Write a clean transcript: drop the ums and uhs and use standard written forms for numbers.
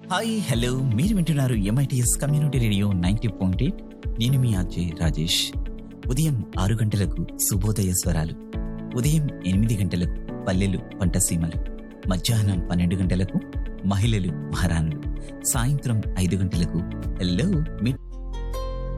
Hi hello మీరు వింటున్నారు MITS community radio 90.8. నేను మీ అజయ్ రాజేష్. ఉదయం 6 గంటలకు శుభోదయ స్వరాలు, ఉదయం 8 గంటలకు పల్లెలు పంటసీమలు, మధ్యాహ్నం 12 గంటలకు మహిళలు మహారాణులు, సాయంత్రం 5 గంటలకు హలో మిడ్